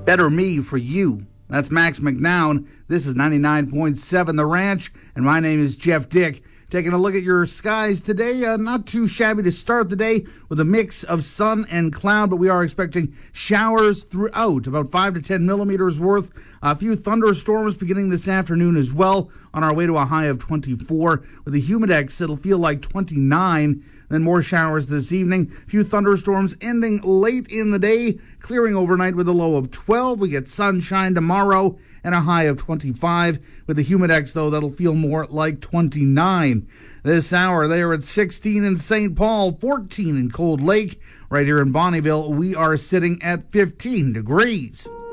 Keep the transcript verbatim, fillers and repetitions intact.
Better Me for You. That's Max McNown. This is ninety-nine point seven The Ranch, and my name is Jeff Dick. Taking a look at your skies today, uh, not too shabby to start the day with a mix of sun and cloud, but we are expecting showers throughout, about five to ten millimeters worth. A few thunderstorms beginning this afternoon as well, on our way to a high of twenty-four. With the humidex, it'll feel like twenty-nine. Then more showers this evening. A few thunderstorms ending late in the day, clearing overnight with a low of twelve. We get sunshine tomorrow and a high of twenty-five. With the humidex, though, that'll feel more like twenty-nine. This hour, they are at sixteen in Saint Paul, fourteen in Cold Lake. Right here in Bonnyville, we are sitting at fifteen degrees.